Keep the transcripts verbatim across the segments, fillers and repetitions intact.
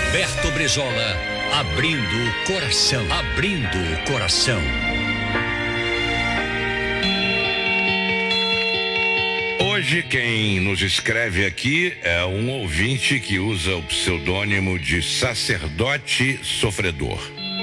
Roberto Brizola, abrindo o coração, abrindo o coração. Hoje quem nos escreve aqui é um ouvinte que usa o pseudônimo de Sacerdote Sofredor.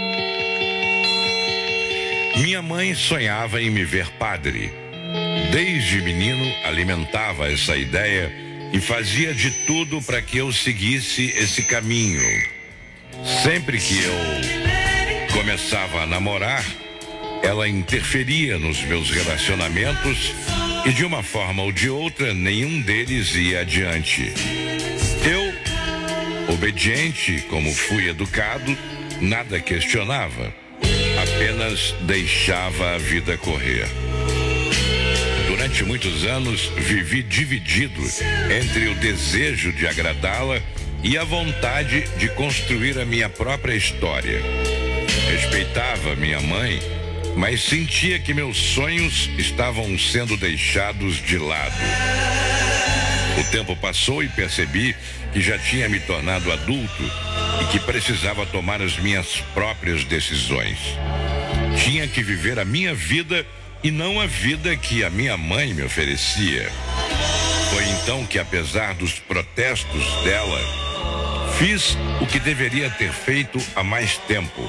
Minha mãe sonhava em me ver padre. Desde menino alimentava essa ideia e fazia de tudo para que eu seguisse esse caminho. Sempre que eu começava a namorar, ela interferia nos meus relacionamentos e de uma forma ou de outra nenhum deles ia adiante. Eu, obediente como fui educado, nada questionava, apenas deixava a vida correr. Durante muitos anos, vivi dividido entre o desejo de agradá-la e a vontade de construir a minha própria história. Respeitava minha mãe, mas sentia que meus sonhos estavam sendo deixados de lado. O tempo passou e percebi que já tinha me tornado adulto e que precisava tomar as minhas próprias decisões. Tinha que viver a minha vida e não a vida que a minha mãe me oferecia. Foi então que, apesar dos protestos dela, fiz o que deveria ter feito há mais tempo.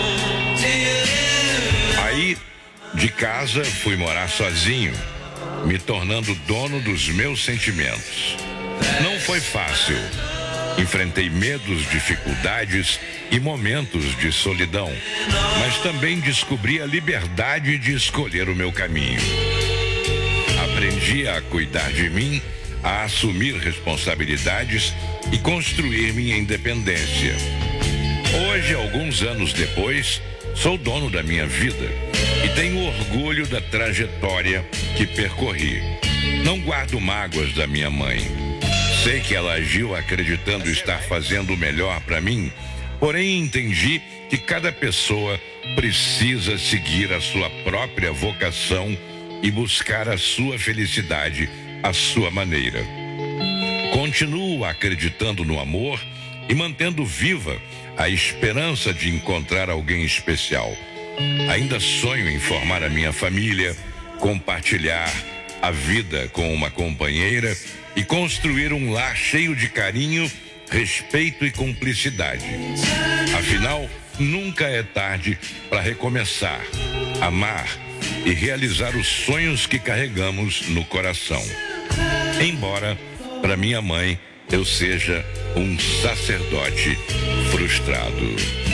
Aí, de casa, fui morar sozinho, me tornando dono dos meus sentimentos. Não foi fácil. Enfrentei medos, dificuldades e momentos de solidão, mas também descobri a liberdade de escolher o meu caminho. Aprendi a cuidar de mim, a assumir responsabilidades e construir minha independência. Hoje, alguns anos depois, sou dono da minha vida e tenho orgulho da trajetória que percorri. Não guardo mágoas da minha mãe. Sei que ela agiu acreditando estar fazendo o melhor para mim, porém entendi que cada pessoa precisa seguir a sua própria vocação e buscar a sua felicidade à sua maneira. Continuo acreditando no amor e mantendo viva a esperança de encontrar alguém especial. Ainda sonho em formar a minha família, compartilhar a vida com uma companheira e construir um lar cheio de carinho, respeito e cumplicidade. Afinal, nunca é tarde para recomeçar, amar e realizar os sonhos que carregamos no coração. Embora, para minha mãe, eu seja um sacerdote frustrado.